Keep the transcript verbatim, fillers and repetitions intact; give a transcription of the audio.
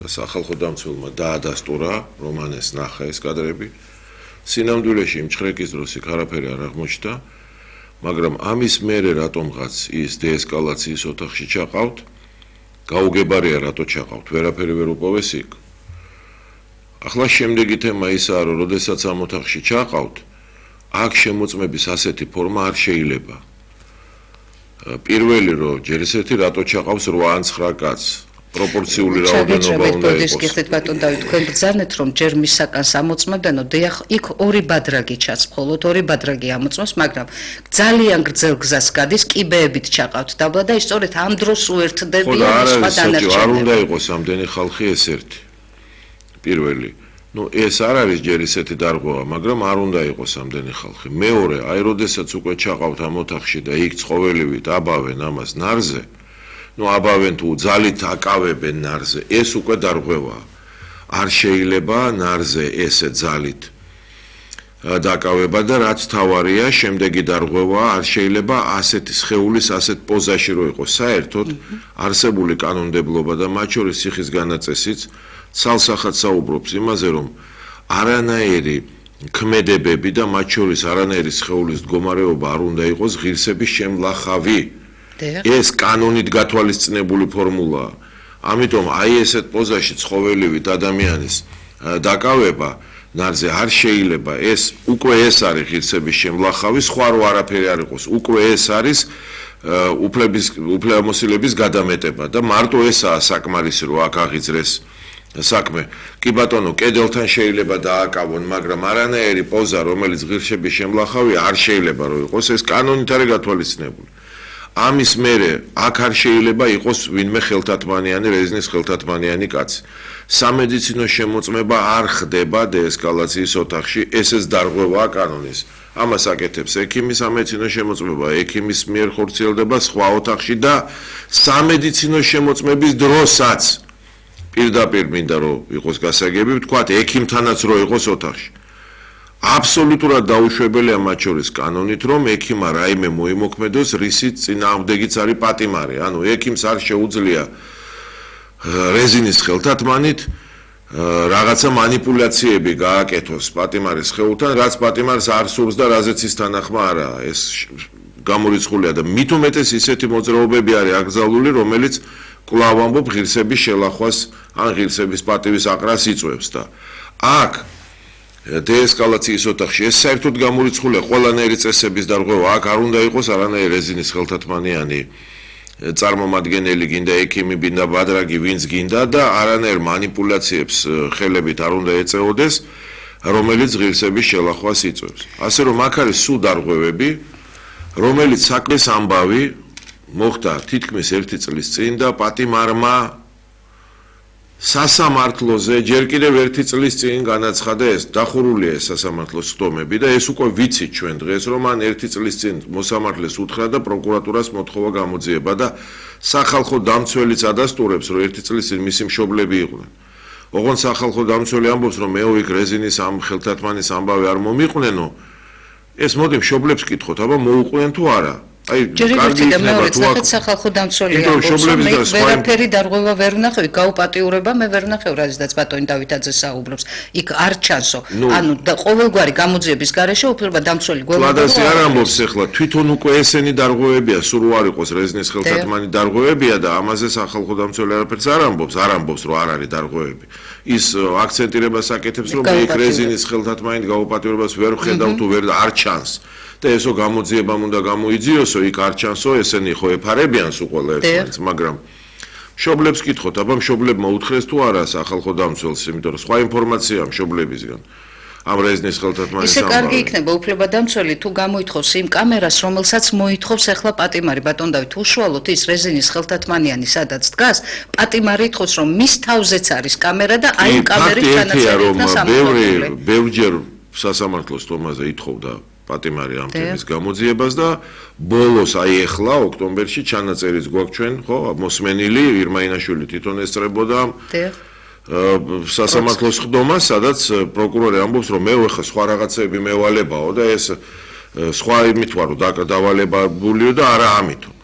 სახალხო დამცველმა დაადასტურა რომანეს ნახა ეს კადრები. სინამდვილეში იმ ჭხრეკის დროს იქ არაფერი არ აღმოჩნდა, მაგრამ ამის მერე რატომღაც ის დეესკალაციის ოთახში ჩაყავთ, გაუგებარია რატო ჩაყავთ, ვერაფერი ვერ უპოვეს იქ. ახლა შემდეგი თემა ისაა, რომ როდესაც ამ ოთახში ჩაყავთ, აქ შემოწმების ასეთი ფორმა არ შეიძლება. პირველი რომ ჯერ ესეთი რატო ჩაყავს რვა ან ცხრა კაცს. პროპორციული რაოდენობა უნდა იყოს. გიხდით ბატონ დავით, თქვენ ბრძანეთ რომ ჯერ მისაკანს ამოწმებდანო, დიახ, იქ ორი ბადრაგი ჩაц, მხოლოდ ორი ბადრაგი ამოწმოს, მაგრამ ძალიან გრძელ გზას გადის, კიბეებით ჩაყავთ დაბლა და სწორედ ამ დროს უერთდებიან სხვა დანარჩენები. არ უნდა იყოს ამდენი ხალხი ეს ერთი. პირველი. ნუ ეს არ არის ჯერ ისეთი დარღვევა, მაგრამ არ უნდა იყოს ამდენი ხალხი. მეორე, აი როდესაც უკვე ჩაყავთ ამ ოთახში და იქ ცხოველივით აბავენ ამას ნარზე, ნუ აბავენ თუ ძალით აკავებენ ნარზე, ეს უკვე დარღვევაა. არ შეიძლება ნარზე ესე ძალით დაკავება და რაც თავარია, შემდეგი დარღვევაა, არ შეიძლება ასეთი სხეულის ასეთ პოზაში რო იყოს. საერთოდ არსებული კანონმდებლობა და მათ შორის ციხის განაწესიც ცალსახად საუბრობს იმაზე, რომ არანაირი ქმედებები და მათ შორის არანაირი სხეულის მდგომარეობა არ უნდა იყოს ღირსების შემლახავი. ეს კანონით გათვალისწინებული ფორმულაა. ამიტომ აი ესეთ პოზაში ცხოველივით ადამიანის დაკავება ნარზე არ შეიძლება. ეს უკვე ეს არის ღირსების შემლახავი, სხვა რო არაფერი არ იყოს. უკვე ეს არის უფლების უფლებამოსილების გადამეტება და მარტო ესაა საკმარისი რომ აქ აღიძრეს საქმე. კი ბატონო, კედელთან შეიძლება დააკავონ, მაგრამ არანაირი პოზა, რომელიც ღირსების შემლახავი არ შეიძლება რომ იყოს, ეს კანონით არის გათვალისწინებული. ამის მერე აქ არ შეიძლება იყოს ვინმე ხელთათმანიანი, რეზინის ხელთათმანიანი კაცი. სამედიცინო შემოწმება არ ხდება დეესკალაციის ოთახში, ესეც დარღვევაა კანონის. ამას აკეთებს ექიმი, სამედიცინო შემოწმება ექიმის მიერ ხორციელდება სხვა ოთახში და სამედიცინო შემოწმების დროსაც პირდაპირ მინდა რომ იყოს გასაგები, ვთქვათ ექიმთანაც რო იყოს ოთახში. აბსოლუტურად დაუშვებელია მათ შორის კანონით, რომ ექიმმა რაიმე მოიმოქმედოს, რისიც წინააღმდეგიც არის პატიმარი. ანუ ექიმს არ შეუძლია რეზინის ხელთათმანით რაღაცა манипуляციები გააკეთოს პატიმარის სხეულთან, რაც პატიმარს არ სურს და რაზეც ის თანახმა არაა. ეს გამორიცხულია და მით უმეტეს ისეთი მოძრაობები არის აკრძალული, რომელიც კვლავ ამბობ ღირსების შელახვას ან ღირსების პატივის აყრას იწვევს და აქ დეესკალაციის ოთახში ეს საერთოდ გამორიცხულია ყველანაირი წესების დარღვევა. აქ არ უნდა იყოს არანაირი რეზინის ხელთათმანიანი წარმომადგენელი, გინდა ექიმი, გინდა ბადრაგი, ვინც გინდა და არანაირ манипуляციებს ხელებით არ უნდა ეწეოდეს, რომელიც ღირსების შელახვას იწვევს. ასე რომ აქ არის სულ დარღვევები, რომელიც საქმის ამბავი მოხდა თითქმის ერთი წლის წინ და პატიმარმა სასამართლოზე ჯერ კიდევ ერთი წლის წინ განაცხადა ეს, დახურულია ეს სასამართლოს ხდომები და ეს უკვე ვიცით ჩვენ დღეს, რომ მან ერთი წლის წინ მოსამართლეს უთხრა და პროკურატურას მოთხოვა გამოძიება და სახალხო დამცველიც ადასტურებს, რომ ერთი წლის წინ მისი მშობლები იყვნენ. ოღონდ სახალხო დამცველი ამბობს, რომ მეო იქ რეზინის ამ ხელთათმანის ამბავი არ მომიყვნენო. ეს მოდი მშობლებს კითხოთ, აბა მოუყვნენ თუ არა? აი, კარგი და მეორეც ნახეთ სახალხო დამცველი ამბობს, რომ მე ვერაფერი დარღვევა ვერ ვნახევი, გაუპატიურება მე ვერ ვნახევ, რაზეც ბატონი დავითაძე საუბრობს. იქ არ ჩანსო. ანუ და ყოველგვარი გამოძიების გარეშე უფლება დამცველი გველოდება. ლადასი არ ამბობს ახლა, თვითონ უკვე ესენი დარღვევებია, სულ არ იყოს რეზინის ხელთათმანი დარღვევებია და ამაზე სახალხო დამცველი არაფერს არ ამბობს, არ ამბობს, რომ არ არის დარღვევები. ის აქცენტირებას აკეთებს, რომ მე იქ რეზინის ხელთათმანით გაუპატიურებას ვერ ვხედავ თუ ვერ არ ჩანს. და ესო გამოძიებამ უნდა გამოიძიოსო, იქ არ ჩანსო, ესენი ხო ეფარებიან სულ ყველა ერთმანეთს, მაგრამ მშობლებს კითხოთ, აბა მშობლებმა უთხრეს თუ არა სახალხო დამცველს, იმიტომ რომ სხვა ინფორმაცია მშობლებისგან. ამ რეზინის ხელთათმანის ამბავი. ისე კარგი იქნება უფლება დამცველი თუ გამოითხოვს იმ კამერას, რომელსაც მოითხოვს ახლა პატიმარი, ბატონ დავით, უშუალოდ ის რეზინის ხელთათმანიანი სადაც დგას, პატიმარი ითხოვს, რომ მის თავზეც არის კამერა და აი იმ კამერით განაწერილი იქნა სამართლობრივი. ბევრჯერ სასამართლოს თომაზე ითხოვდა პატიმარი ამ თემის გამოძიებას და ბოლოს აი ახლა ოქტომბერში ჩანაწერიც გვაქვს ჩვენ, ხო, მოსმენილი ირმა ინაშვილი თვითონ ესწრებოდა სასამართლოს ხდომას, სადაც პროკურორი ამბობს, რომ მე ხა სხვა რაღაცები მევალებაო და ეს სხვა იმით ვარო დავალებულიო და არა ამითო.